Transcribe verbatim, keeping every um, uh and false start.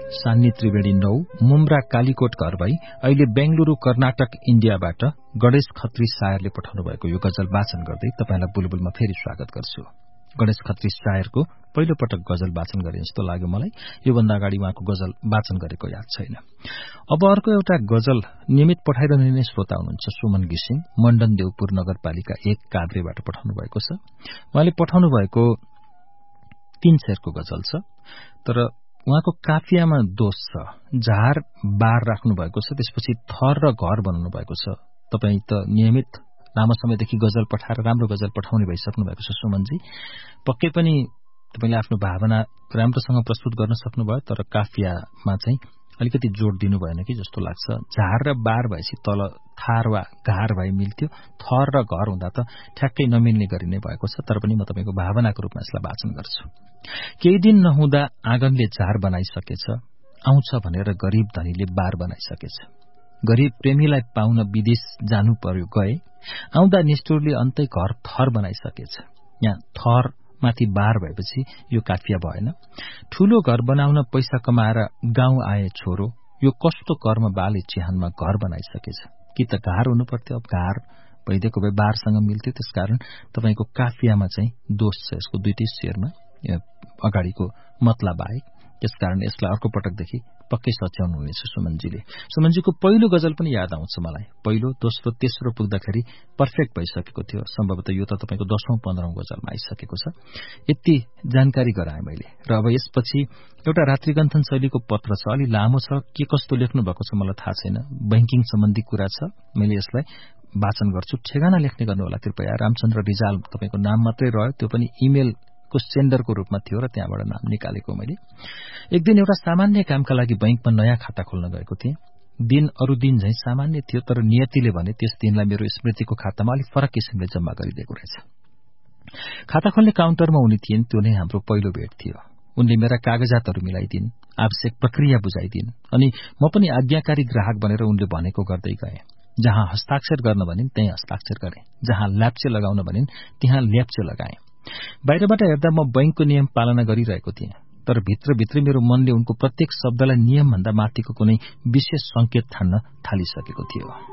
सान्नी त्रिवेणी नौ मुम्रा कालीकोट घर भई अहिले बेंगलुरू कर्नाटक इण्डियाबाट गणेश खत्री सायरले पठाउनु भएको यो गजल वाचन गर्दै तपाईलाई बुलबुलमा फेरि स्वागत गर्छु। गणेश खत्री सायरको पहिलो पटक गजल वाचन गरे जस्तो लाग्यो मलाई। योभन्दा अगाडि उहाँको गजल वाचन गरेको याद छैन। अब अर्को एउटा गजल नियमित पठाइरहने नै श्रोता हुनुहुन्छ सुमन घिसिङ, मण्डन देवपुर नगरपालिका एक काभ्रेबाट पठाउनु भएको छ। उहाँले पठाउनु भएको तीन शेरको गजल छ, तर उहाँको काफियामा दोष छ। झार बार राख्नु भएको छ, त्यसपछि थर र घर बनाउनु भएको छ। तपाई त नियमित लामो समयदेखि गजल पठाएर राम्रो गजल पठाउने भइसक्नु भएको छ सुमनजी। पक्कै पनि तपाईले आफ्नो भावना राम्रोसँग प्रस्तुत गर्न सक्नुभयो, तर काफियामा चाहिँ अलिकति जोड दिनु भएन कि जस्तो लाग्छ। झार र बार भएपछि तल थार वा घार भए मिल्थ्यो, थर र घर हुँदा त ठ्याक्कै नमिल्ने गरी नै भएको छ। तर पनि म तपाईको भावनाको रूपमा यसलाई वाचन गर्छु। केही दिन नहुँदा आँगनले झार बनाइसकेछ, आउँछ भनेर गरीब धनीले बार बनाइसकेछ। गरीब प्रेमीलाई पाउन विदेश जानु पर्यो गए, आउँदा निष्ठुरले अन्तै घर थर बनाइसकेछ। यहाँ थर माथि बार भएपछि यो काफिया भएन। ठूलो घर बनाउन पैसा कमाएर गाउँ आए छोरो, यो कस्तो कर्म बाले चिहानमा घर बनाइसकेछ। कि त घार हुनु पर्थ्यो, अब घार भइदिएको भए बारसँग मिल्थ्यो। त्यसकारण तपाईको काफियामा चाहिँ दोष छ यसको दुईटै शेरमा अगाडिको मतलब बाहेक। त्यसकारण यसलाई अर्को पटकदेखि पक्कै सच्याउनु हुनेछ सुमनजीले। सुमनजीको पहिलो गजल पनि याद आउँछ मलाई। पहिलो, दोस्रो, तेस्रो पुग्दाखेरि पर्फेक्ट भइसकेको थियो। सम्भवतः यो त तपाईको दशौं पन्ध्रौं गजलमा आइसकेको छ। यति जानकारी गराएँ मैले। र अब यसपछि एउटा रात्रिगन्थन शैलीको पत्र छ, अलि लामो छ। के कस्तो लेख्नु भएको छ मलाई थाहा छैन। बैंकिङ सम्बन्धी कुरा छ। मैले यसलाई वाचन गर्छु। ठेगाना लेख्ने गर्नु होला कृपया। रामचन्द्र रिजाल तपाईको नाम मात्रै रह्यो, त्यो पनि इमेल को सेन्डरको रूपमा थियो र त्यहाँबाट नाम निकालेको मैले। एक दिन एउटा सामान्य कामका लागि बैंकमा नयाँ खाता खोल्न गएको थिएँ। दिन अरू दिन झैं सामान्य थियो, तर नियतिले भने त्यस दिनलाई मेरो स्मृतिको खातामा अलिक फरक किसिमले जम्मा गरिदिएको रहेछ। खाता खोल्ने काउन्टरमा उनी थिइन्। त्यो नै हाम्रो पहिलो भेट थियो। उनले मेरा कागजातहरू मिलाइदिन्, आवश्यक प्रक्रिया बुझाइदिन्, अनि म पनि आज्ञाकारी ग्राहक बनेर उनले भनेको गर्दै गएँ। जहाँ हस्ताक्षर गर्न भनिन् त्यही हस्ताक्षर गरेँ, जहाँ ल्याप्चे लगाउन भनिन् त्यहाँ ल्याप्चे लगाएँ। बाहिरबाट हेर्दा म बैंकको नियम पालना गरिरहेको थिएँ, तर भित्रभित्रै मेरो मनले उनको प्रत्येक शब्दलाई नियमभन्दा माथिको कुनै विशेष संकेत ठान्न थालिसकेको थियो।